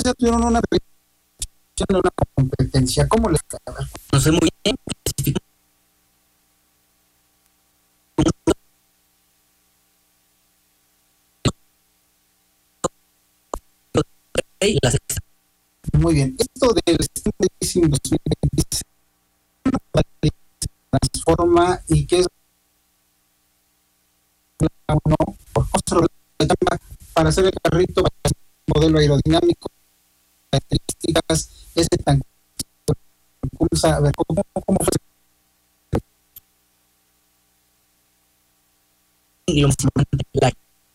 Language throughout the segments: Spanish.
ya tuvieron una de una competencia. ¿Cómo les queda? No sé muy bien. Muy bien. Esto del Steam Racing 2026 se transforma y que es uno para hacer el carrito, para hacer un modelo aerodinámico, características, ese tan a ver cómo fue. Y lo más importante, la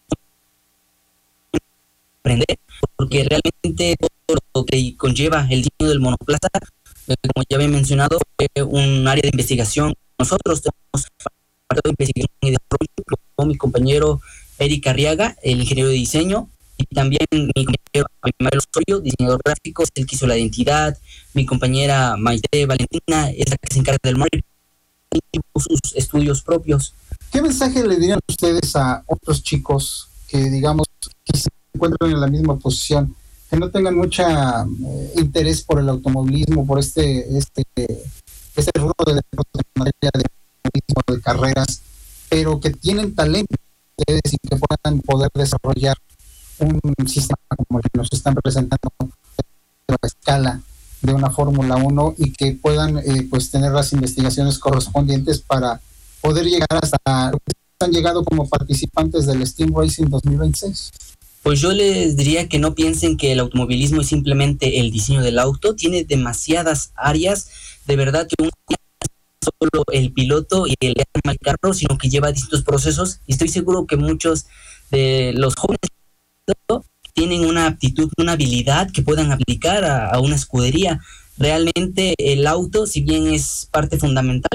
aprender, porque realmente todo lo que conlleva el diseño del monoplaza, como ya había mencionado, fue un área de investigación. Nosotros tenemos parte de investigación y desarrollo, mi compañero Eric Arriaga, el ingeniero de diseño, y también mi compañero Abimael Osorio, diseñador gráfico, es el que hizo la identidad. Mi compañera Maite Valentina es la que se encarga del marketing y sus estudios propios. ¿Qué mensaje le dirían ustedes a otros chicos que, digamos, que se encuentran en la misma posición, que no tengan mucha interés por el automovilismo, por este rubro de materia de carreras, pero que tienen talento y que puedan poder desarrollar un sistema como el que nos están presentando a escala de una Fórmula 1 y que puedan pues tener las investigaciones correspondientes para poder llegar hasta lo que han llegado como participantes del Steam Racing 2026? Pues yo les diría que no piensen que el automovilismo es simplemente el diseño del auto, tiene demasiadas áreas, de verdad que uno no es solo el piloto y el arma el carro, sino que lleva distintos procesos, y estoy seguro que muchos de los jóvenes tienen una aptitud, una habilidad que puedan aplicar a una escudería. Realmente el auto, si bien es parte fundamental,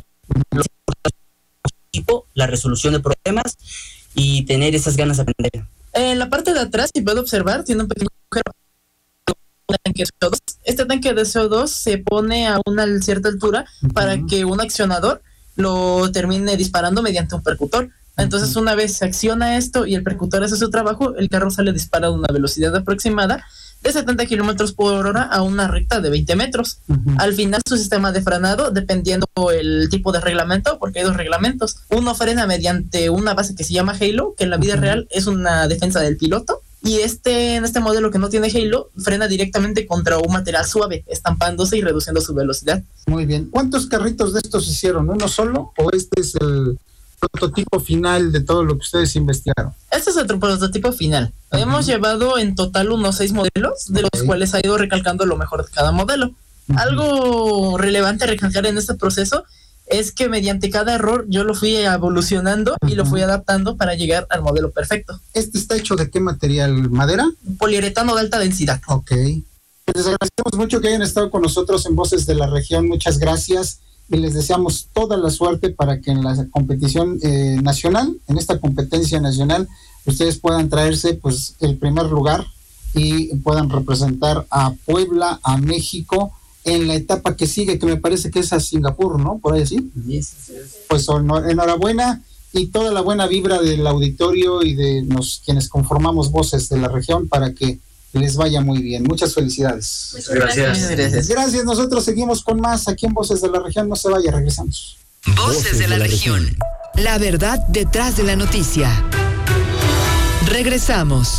la resolución de problemas y tener esas ganas de aprender. En la parte de atrás, si puedo observar, tiene un pequeño tanque de CO2. Este tanque de CO2 se pone a una cierta altura para que un accionador lo termine disparando mediante un percutor. Entonces, una vez se acciona esto y el percutor hace su trabajo, el carro sale disparado a una velocidad aproximada de 70 kilómetros por hora a una recta de 20 metros. Al final, su sistema de frenado, dependiendo el tipo de reglamento, porque hay dos reglamentos. Uno frena mediante una base que se llama Halo, que en la vida real es una defensa del piloto. Y en este modelo que no tiene Halo, frena directamente contra un material suave, estampándose y reduciendo su velocidad. Muy bien. ¿Cuántos carritos de estos hicieron? ¿Uno solo o este es el prototipo final de todo lo que ustedes investigaron? Este es el prototipo final. Hemos llevado en total unos 6 modelos, de los cuales ha ido recalcando lo mejor de cada modelo. Algo relevante a recalcar en este proceso es que mediante cada error yo lo fui evolucionando y lo fui adaptando para llegar al modelo perfecto. ¿Este está hecho de qué material? ¿Madera? Poliuretano de alta densidad. Ok. Les agradecemos mucho que hayan estado con nosotros en Voces de la Región. Muchas gracias. Y les deseamos toda la suerte para que en la competición nacional, en esta competencia nacional, ustedes puedan traerse pues el primer lugar y puedan representar a Puebla, a México, en la etapa que sigue, que me parece que es a Singapur, ¿no? Por ahí así. Yes. Pues enhorabuena y toda la buena vibra del auditorio y de quienes conformamos Voces de la Región para que les vaya muy bien. Muchas felicidades. Muchas gracias. Gracias. Nosotros seguimos con más aquí en Voces de la Región. No se vaya, regresamos. Voces de la Región. La verdad detrás de la noticia. Regresamos.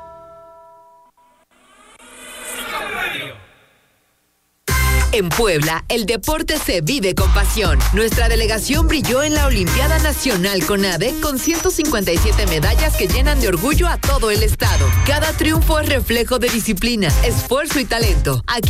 En Puebla, el deporte se vive con pasión. Nuestra delegación brilló en la Olimpiada Nacional CONADE con 157 medallas que llenan de orgullo a todo el estado. Cada triunfo es reflejo de disciplina, esfuerzo y talento. Aquí